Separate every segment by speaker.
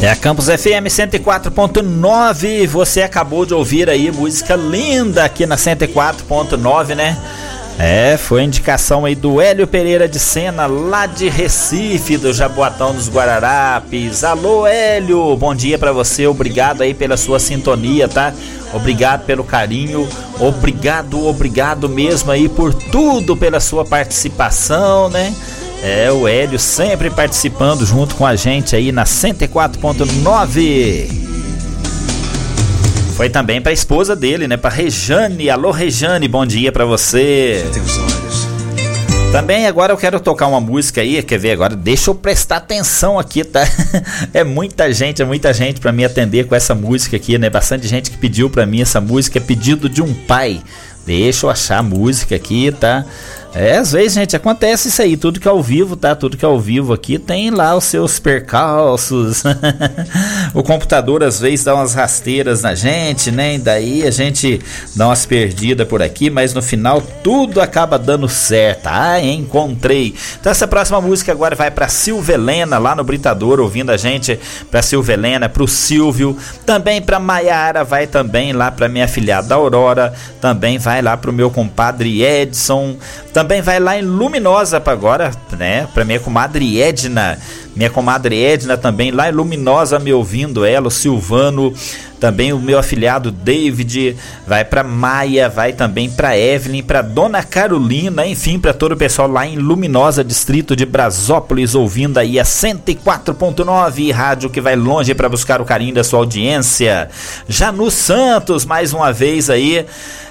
Speaker 1: É a Campus FM 104.9, você acabou de ouvir aí música linda aqui na 104.9, né? Foi a indicação aí do Hélio Pereira de Sena, lá de Recife, do Jaboatão dos Guararapes. Alô, Hélio, bom dia pra você, obrigado aí pela sua sintonia, tá? Obrigado pelo carinho, obrigado mesmo aí por tudo, pela sua participação, né? O Hélio sempre participando junto com a gente aí na 104.9. Foi também pra esposa dele, né? Pra Rejane. Alô, Rejane, bom dia pra você. Também agora eu quero tocar uma música aí, quer ver agora? Deixa eu prestar atenção aqui, tá? É muita gente pra me atender com essa música aqui, né? Bastante gente que pediu pra mim essa música, é pedido de um pai. Deixa eu achar a música aqui, tá? Às vezes, gente, acontece isso aí, tudo que é ao vivo, tá? Tudo que é ao vivo aqui tem lá os seus percalços. O computador às vezes dá umas rasteiras na gente, né? E daí a gente dá umas perdidas por aqui, mas no final tudo acaba dando certo. Encontrei. Então essa próxima música agora vai pra Silvelena, lá no Britador, ouvindo a gente. Pra Silvelena, pro Silvio, também pra Maiara, vai também lá pra minha afilhada Aurora, também vai lá pro meu compadre Edson, também vai lá em Luminosa pra agora, né? Pra minha comadre Edna. Minha comadre Edna também lá em Luminosa me ouvindo, ela, o Silvano, também o meu afilhado David, vai pra Maia, vai também pra Evelyn, pra Dona Carolina, enfim, pra todo o pessoal lá em Luminosa, distrito de Brasópolis, ouvindo aí a 104.9, rádio que vai longe pra buscar o carinho da sua audiência. Janu Santos, mais uma vez aí,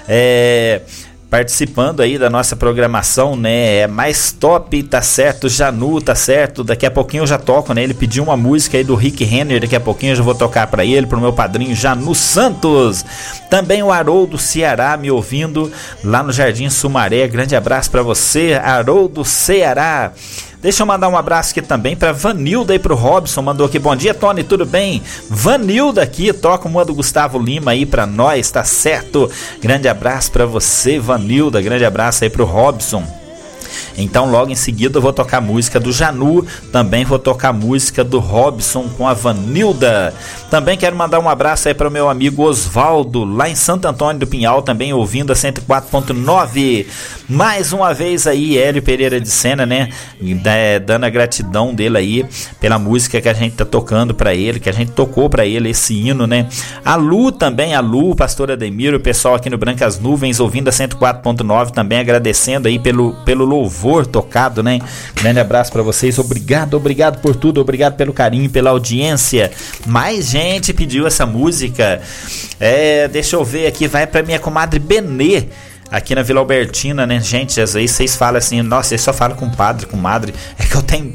Speaker 1: participando aí da nossa programação, né? É mais top, tá certo, Janu, tá certo. Daqui a pouquinho eu já toco, né? Ele pediu uma música aí do Rick Renner, daqui a pouquinho eu já vou tocar pra ele, pro meu padrinho Janu Santos. Também o Haroldo Ceará me ouvindo lá no Jardim Sumaré. Grande abraço pra você, Haroldo Ceará. Deixa eu mandar um abraço aqui também pra Vanilda e pro Robson, mandou aqui, bom dia Tony, tudo bem? Vanilda aqui, toca uma do Gustavo Lima aí pra nós, tá certo? Grande abraço pra você, Vanilda, grande abraço aí pro Robson. Então logo em seguida eu vou tocar música do Janu, também vou tocar música do Robson com a Vanilda. Também quero mandar um abraço aí para o meu amigo Osvaldo, lá em Santo Antônio do Pinhal, também ouvindo a 104.9. Mais uma vez aí, Hélio Pereira de Sena, né? Dando a gratidão dele aí pela música que a gente tá tocando para ele, que a gente tocou para ele, esse hino, né? A Lu também, a Lu, pastor Ademir, o pessoal aqui no Brancas Nuvens ouvindo a 104.9, também agradecendo aí pelo louvor tocado, né? Grande abraço pra vocês, obrigado por tudo, obrigado pelo carinho, pela audiência. Mais gente pediu essa música. Deixa eu ver aqui, vai pra minha comadre Benê, aqui na Vila Albertina, né, gente? Às vezes vocês falam assim, nossa, vocês só falam com padre, com madre. É que eu tenho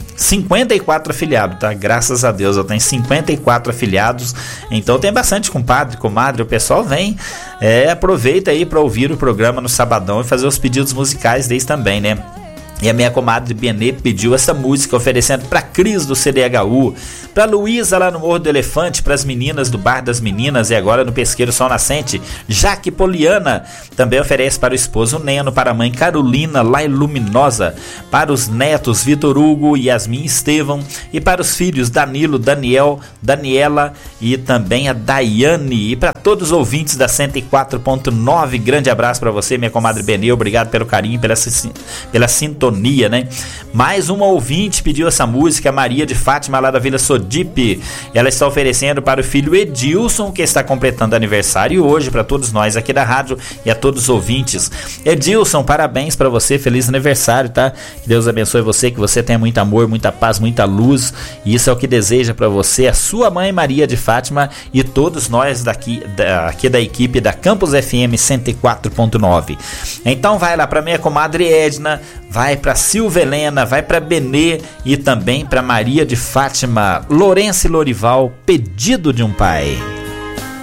Speaker 1: 54 afiliados, tá? Graças a Deus, eu tenho 54 afiliados. Então tem bastante compadre, comadre. O pessoal vem, aproveita aí pra ouvir o programa no sabadão e fazer os pedidos musicais deles também, né? E a minha comadre Benê pediu essa música, oferecendo pra Cris do CDHU, pra Luísa lá no Morro do Elefante, pras meninas do Bar das Meninas e agora no Pesqueiro Sol Nascente, Jaque Poliana. Também oferece para o esposo Neno, para a mãe Carolina, lá em Luminosa, para os netos Vitor Hugo, Yasmin Estevão, e para os filhos Danilo, Daniel, Daniela e também a Daiane. E para todos os ouvintes da 104.9, grande abraço para você, minha comadre Benê, obrigado pelo carinho, pela sintonia, né? Mais uma ouvinte pediu essa música, Maria de Fátima, lá da Vila Sodipe. Ela está oferecendo para o filho Edilson, que está completando aniversário hoje, para todos nós aqui da rádio e a todos os ouvintes. Edilson, parabéns para você, feliz aniversário, tá? Que Deus abençoe você, que você tenha muito amor, muita paz, muita luz, e isso é o que deseja para você a sua mãe Maria de Fátima e todos nós aqui da equipe da Campus FM 104.9. Então vai lá para minha comadre Edna, vai para Silvelena, vai para Benê e também para Maria de Fátima. Lourenço e Lorival, pedido de um pai.